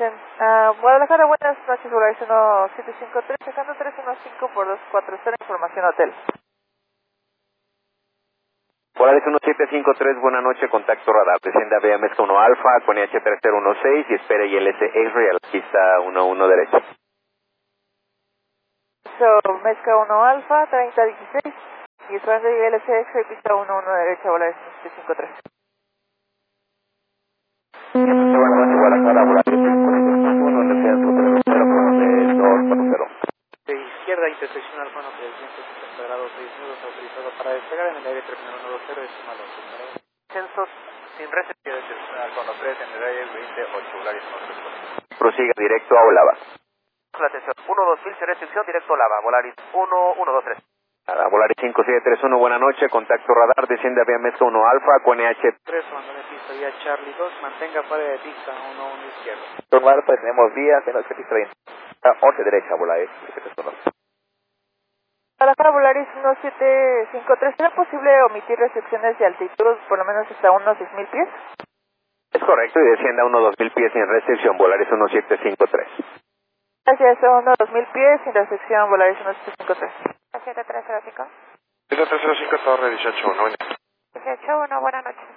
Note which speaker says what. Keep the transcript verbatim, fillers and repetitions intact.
Speaker 1: Uh, Guadalajara, buenas noches, Volaris uno siete cinco tres, checando tres uno cinco por dos cuatro cero, información hotel.
Speaker 2: Volaris uno siete cinco tres, buenas noches, contacto radar, descienda vía Mezca uno Alfa, con I H tres cero uno seis y espere I L S Israel, pista uno uno derecho.
Speaker 1: So, Mezca uno Alfa, treinta dieciséis, y esperando I L S X, pista uno uno derecha, Volaris uno siete cinco tres.
Speaker 2: Buenas noches, Guadalajara, Volaris uno, descienda cero cuatro cero.
Speaker 3: De izquierda, intersección Alfa uno trescientos setenta grados, seis nudos, autorizado para despegar en el aire terminal uno dos cero, estimado.
Speaker 4: Censos sin recepción de intersección Alfa uno tres en el aire veintiocho, Volaris uno tres cuatro.
Speaker 2: Prosiga directo a Olava.
Speaker 4: La atención, uno dos mil sin restricción, directo a Lava, Volaris uno uno dos tres.
Speaker 2: Nada, Volaris cinco siete tres uno, buenas noches, contacto radar, descienda vía Mezca uno Alfa, con I H
Speaker 3: tres, abandone pista vía Charlie dos, mantenga fuera de pista uno uno izquierdo.
Speaker 4: Turno Alfa, tenemos vía, menos que pista veinte. once derecha, Volaris siete tres uno.
Speaker 1: Guadalajara, Volaris uno siete cinco tres, ¿será posible omitir restricciones de altitud por lo menos hasta unos seis mil pies?
Speaker 2: Es correcto, y descienda uno dos mil pies sin restricción, Volaris uno siete cinco tres.
Speaker 1: Gracias, uno dos mil pies sin restricción, Volaris uno siete cinco tres.
Speaker 5: siete tres cero cinco.
Speaker 6: siete tres cero cinco, Torre dieciocho uno.
Speaker 5: dieciocho uno, buenas noches.